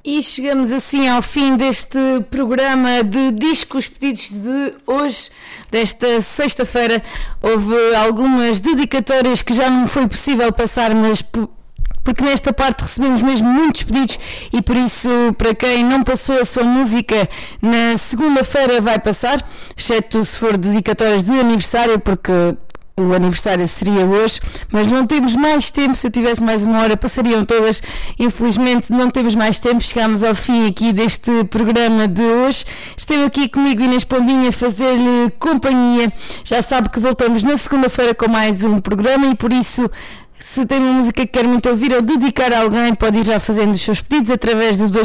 E chegamos assim ao fim deste programa de discos pedidos de hoje, desta sexta-feira. Houve algumas dedicatórias que já não foi possível passar, mas porque nesta parte recebemos mesmo muitos pedidos e por isso, para quem não passou a sua música, na segunda-feira vai passar, exceto se for dedicatórias de aniversário, porque o aniversário seria hoje, mas não temos mais tempo. Se eu tivesse mais uma hora passariam todas. Infelizmente não temos mais tempo. Chegámos ao fim aqui deste programa de hoje. Esteve aqui comigo Inês Pombinha a fazer-lhe companhia. Já sabe que voltamos na segunda-feira com mais um programa e por isso, se tem uma música que quer muito ouvir ou dedicar a alguém, pode ir já fazendo os seus pedidos através do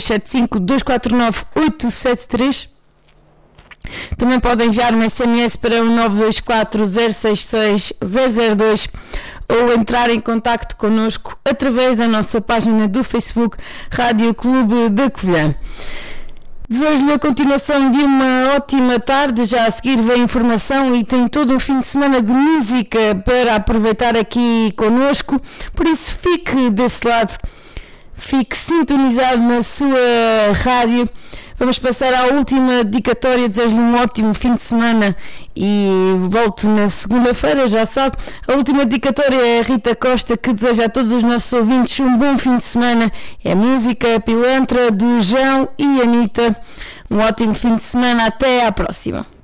275-249-873. Também podem enviar um SMS para o 924-066-002 ou entrar em contacto connosco através da nossa página do Facebook Rádio Clube da Covilhã. Desejo-lhe a continuação de uma ótima tarde. Já a seguir vem informação e tem todo um fim de semana de música para aproveitar aqui connosco. Por isso fique desse lado, fique sintonizado na sua rádio. Vamos passar à última dedicatória. Desejo-lhe um ótimo fim de semana e volto na segunda-feira, já sabe. A última dedicatória é a Rita Costa, que deseja a todos os nossos ouvintes um bom fim de semana. É música Pilantra de João e Anitta. Um ótimo fim de semana. Até à próxima.